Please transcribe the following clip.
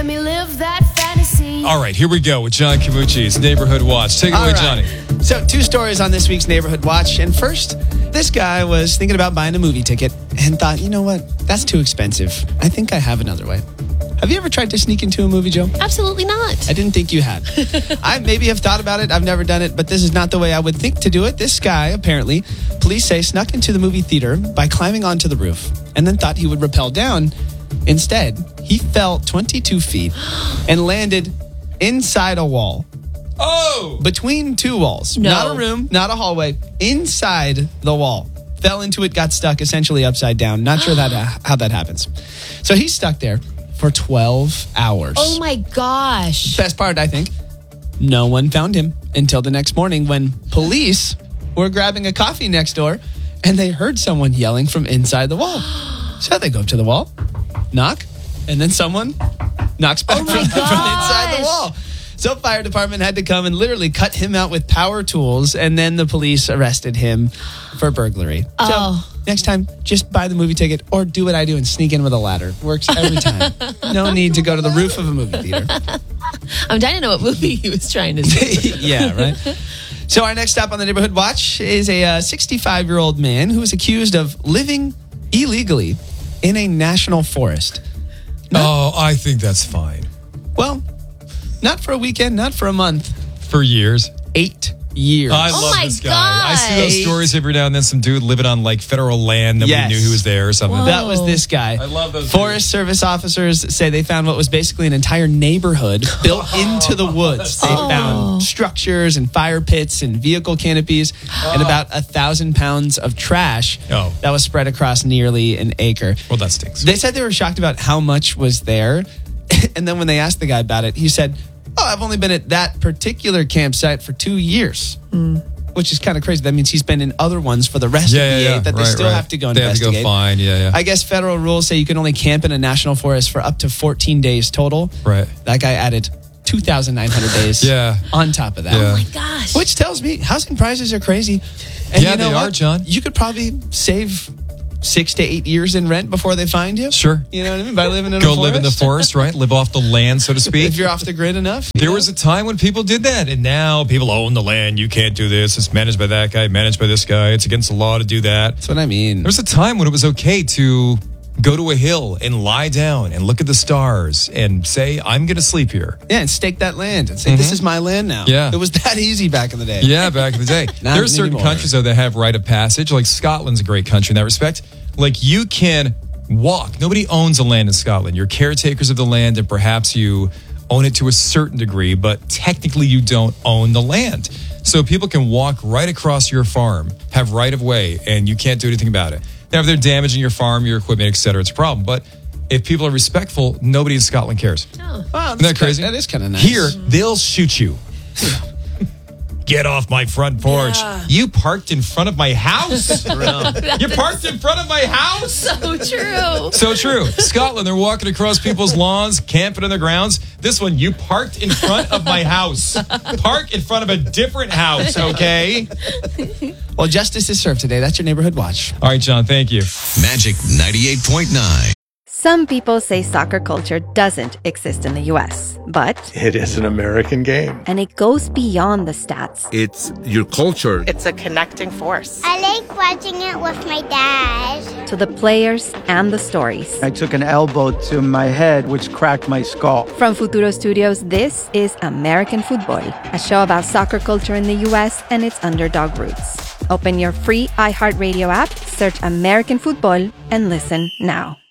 me live that fantasy. All right, here we go with John Camucci's Neighborhood Watch. Take it away, Johnny. So 2 stories on this week's Neighborhood Watch. And first, this guy was thinking about buying a movie ticket and thought, you know what? That's too expensive. I think I have another way. Have you ever tried to sneak into a movie, Joe? Absolutely not. I didn't think you had. I maybe have thought about it. I've never done it, but this is not the way I would think to do it. This guy, apparently, police say, snuck into the movie theater by climbing onto the roof and then thought he would rappel down. Instead, he fell 22 feet and landed inside a wall. Oh! Between 2 walls. No. Not a room, not a hallway. Inside the wall. Fell into it, got stuck essentially upside down. Not sure how that happens. So he's stuck there for 12 hours. Oh my gosh. Best part, I think, no one found him until the next morning when police were grabbing a coffee next door and they heard someone yelling from inside the wall. So they go up to the wall, knock, and then someone knocks back from inside the wall. So fire department had to come and literally cut him out with power tools, and then the police arrested him for burglary. Oh. So next time, just buy the movie ticket or do what I do and sneak in with a ladder. Works every time. No need to go to the roof of a movie theater. I'm dying to know what movie he was trying to see. Yeah, right? So our next stop on the Neighborhood Watch is a 65-year-old man who is accused of living illegally in a national forest. Oh, I think that's fine. Well, not for a weekend, not for a month. For years. 8 years. I love my this guy. I see those gosh. stories every now and then. Some dude living on like federal land. Nobody Yes. knew he was there or something. Whoa. That was this guy. I love those Forest Service officers say they found what was basically an entire neighborhood built into the woods. They found structures and fire pits and vehicle canopies and about 1,000 pounds of trash that was spread across nearly an acre. Well, that stinks. They said they were shocked about how much was there. And then when they asked the guy about it, he said, I've only been at that particular campsite for 2 years. Which is kind of crazy. That means he's been in other ones for the rest of the 8 that they still have to go investigate. They have to go find, I guess federal rules say you can only camp in a national forest for up to 14 days total. Right. That guy added 2,900 days on top of that. Oh my gosh. Which tells me housing prices are crazy. And Yeah, you know they what? are, John. You could probably save 6 to 8 years in rent before they find you. Sure. You know what I mean? By living in a Go forest. live in the forest, right? Live off the land, so to speak. If you're off the grid enough. There was a time when people did that, and now people own the land. You can't do this. It's managed by that guy, managed by this guy. It's against the law to do that. That's what I mean. There was a time when it was okay to go to a hill and lie down and look at the stars and say, I'm going to sleep here. Yeah, and stake that land and say, this is my land now. Yeah. It was that easy back in the day. Yeah, back in the day. There are certain anymore. countries, though, that have rite of passage. Like Scotland's a great country in that respect. Like, you can walk. Nobody owns the land in Scotland. You're caretakers of the land, and perhaps you own it to a certain degree, but technically you don't own the land. So people can walk right across your farm, have right of way, and you can't do anything about it. Now, if they're damaging your farm, your equipment, etc., it's a problem. But if people are respectful, nobody in Scotland cares. Oh. Wow, Isn't that crazy? That is kind of nice. Here, they'll shoot you. Get off my front porch. Yeah. You parked in front of my house. You parked in front of my house. So true. So true. Scotland, they're walking across people's lawns, camping on their grounds. This one, you parked in front of my house. Park in front of a different house, okay? Well, justice is served today. That's your Neighborhood Watch. All right, John, thank you. Magic 98.9. Some people say soccer culture doesn't exist in the U.S., but It is an American game. and it goes beyond the stats. It's your culture. It's a connecting force. I like watching it with my dad. To the players and the stories. I took an elbow to my head, which cracked my skull. From Futuro Studios, this is American Football, a show about soccer culture in the U.S. and its underdog roots. Open your free iHeartRadio app, search American Football, and listen now.